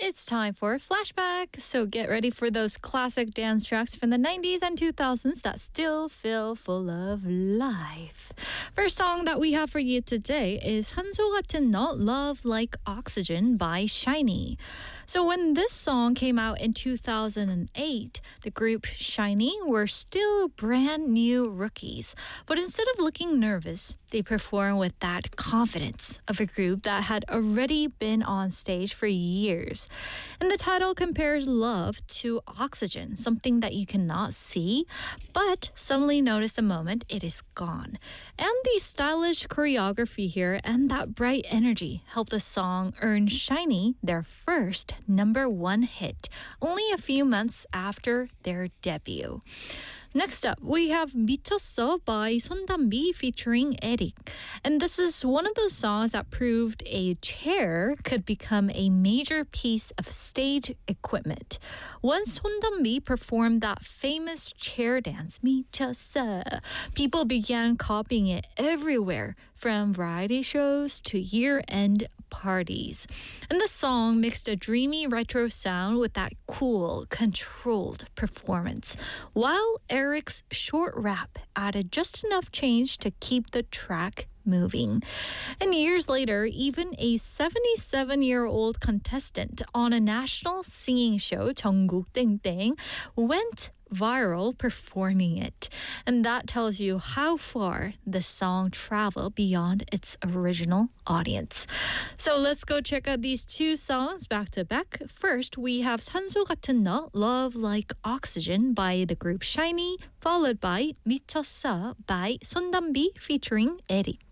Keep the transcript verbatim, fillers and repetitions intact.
It's time for a flashback. So get ready for those classic dance tracks from the nineties and two thousands that still feel full of life. First song that we have for you today is 한소 같은 너, Love Like Oxygen by SHINee. So when this song came out in two thousand eight, the group SHINee were still brand new rookies. But instead of looking nervous, they performed with that confidence of a group that had already been on stage for years. And the title compares love to oxygen, something that you cannot see, but suddenly notice the moment it is gone. And the stylish choreography here and that bright energy helped the song earn SHINee their first number one hit, only a few months after their debut. Next up, we have 미쳤어 by 손담비 featuring Eric. And this is one of those songs that proved a chair could become a major piece of stage equipment. Once 손담비 performed that famous chair dance, 미쳤어, people began copying it everywhere, from variety shows to year-end parties. And the song mixed a dreamy retro sound with that cool, controlled performance, while Eric's short rap added just enough change to keep the track moving. And years later, even a seventy-seven-year-old contestant on a national singing show, 전국 땡땡, went viral performing it. And that tells you how far the song traveled beyond its original audience. So let's go check out these two songs back to back. First, we have 산소 같은 너, Love Like Oxygen by the group SHINee, followed by 미쳤어 by 손담비 featuring Eric.